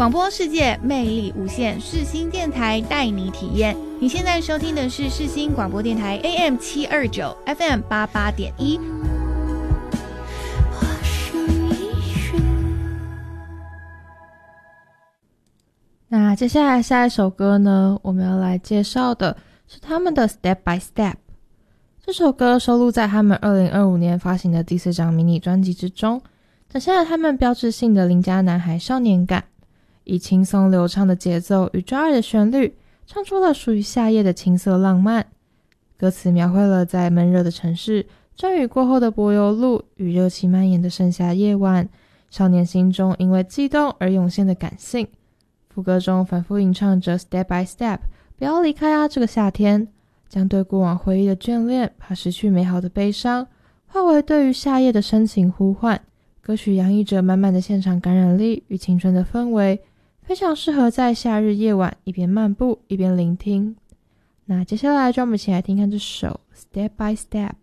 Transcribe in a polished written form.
广播世界魅力无限，世新电台带你体验。你现在收听的是世新广播电台 AM729 FM88.1。那接下来下一首歌呢，我们要来介绍的是他们的 Step by Step。 这首歌收录在他们2025年发行的第4张迷你专辑之中，展现了他们标志性的邻家男孩少年感，以轻松流畅的节奏与抓耳的旋律，唱出了属于夏夜的青涩浪漫。歌词描绘了在闷热的城市，阵雨过后的柏油路与热气蔓延的盛夏夜晚，少年心中因为悸动而涌现的感性。副歌中反复吟唱着 Step by Step， 不要离开啊这个夏天，将对过往回忆的眷恋，怕失去美好的悲伤，化为对于夏夜的深情呼唤。歌曲洋溢着满满的现场感染力与青春的氛围，非常适合在夏日夜晚一边漫步一边聆听。那接下来就让我们一起来听看这首 Step by Step。